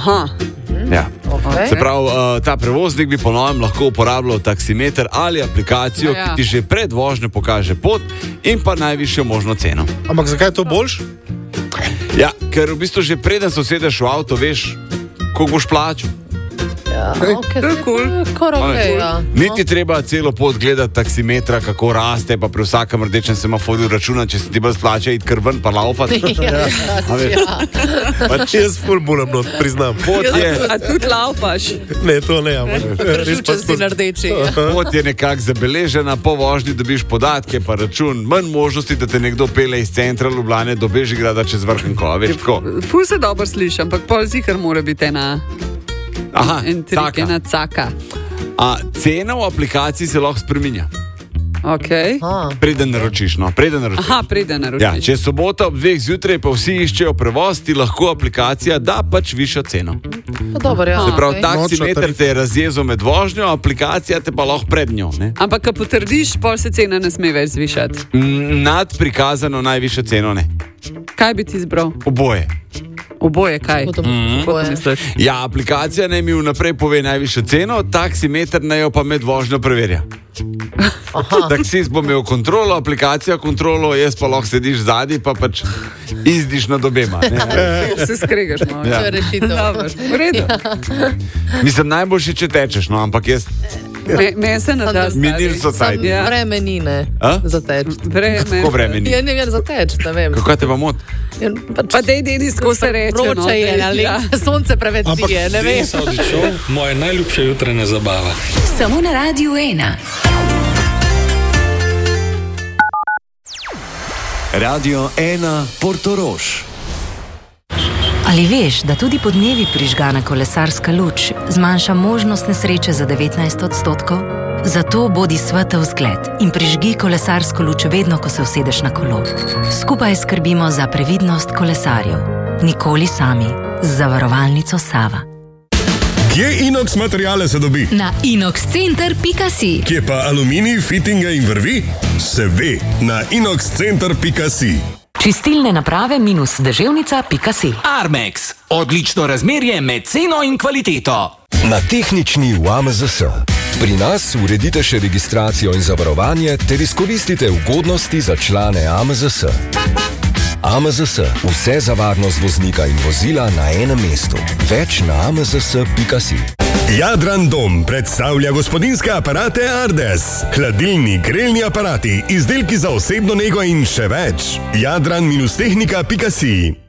Aha. Ja. Okay. Se pravi, ta prevoznik bi po novem lahko uporabljal taksimeter ali aplikacijo, ki ti že pred vožnjo pokaže pot in pa najvišjo možno ceno. Ampak zakaj je to boljš? Ja, ker v bistvu že preden se usedeš v avto, veš, koliko boš plačal. Ja, okay. To je cool. Niti treba celo pot gledati taksimetra, kako raste, pa pri vsakem rdečem semaforju računa, če se ti bo splača iti kar ven pa laufati. Jaz ful bulam not, priznam. A tudi laufaš? Ne, to ne, ampak res pa si na rdeči. Pot je nekako zabeležena, po vožnji dobiš podatke, pa račun, manj možnosti, da te nekdo pele iz centra Ljubljane do Bežigrada čez Vrhunko, veš tako. Ful se dobro sliši, ampak pol ziher mora biti ena caka. A cena v aplikaciji se lahko spreminja. Okay. Preden naročiš, no. Preden naročiš. Ja, če je sobota ob 2 zjutraj, pa vsi iščejo prevoz, ti lahko aplikacija da pač višjo ceno. Dobar, ja. Se pravi, taksimeter te je razjezil med vožnjo, aplikacija te pa lahko pred njo. Ne? Ampak, ko potrdiš, pol se cena ne sme več zvišati. Nad prikazano najvišjo ceno ne. Kaj bi ti izbral? Oboje. Oboje kaj? Ja, aplikacija naj mi vnaprej pove najvišjo ceno, taksimeter naj jo pa med vožnjo preverja. Taksist bo imel kontrolo, aplikacija kontrolo, jaz pa lahko sediš zadnji, pa pač izdiš nad obema. Se skregaš malo. To je rešitev. V redu. Mislim, najboljši, če tečeš, no, ampak jaz... Meni se ne da. Minili so taj. Vreme ni, ne, za teč. Kako vreme ni? Ja, ne vem, za teč, ne vem. Kako te pa mot? Pa dej, sko se reče. Vroče je, ali sonce preveč sije, ne vem. Moja najljubša jutranja zabava. Samo na Radiu 1. Radio 1 Portorož. Ali veš, da tudi podnevi prižgana kolesarska luč zmanjša možnost nesreče za 19%? Zato bodi svetel zgled in prižgi kolesarsko luč vedno, ko se usedeš na kolo. Skupaj skrbimo za previdnost kolesarjev. Nikoli sami. Z zavarovalnico Sava. Kje inox materijale se dobi? Na inoxcenter.si. Kje pa aluminij, fittinge in vrvi? Se ve, na inoxcenter.si. Čistilne naprave -deževnica.si. Armex. Odlično razmerje med ceno in kvaliteto. Na tehnični v AMZS. Pri nas uredite še registracijo in zavarovanje ter izkoristite ugodnosti za člane AMZS. AMZS. Vse za varnost voznika in vozila na enem mestu. Več na amzs.si. Jadran Dom predstavlja gospodinjske aparate Ardes. Hladilni, grelni aparati, izdelki za osebno nego in še več. Jadran-tehnika.si.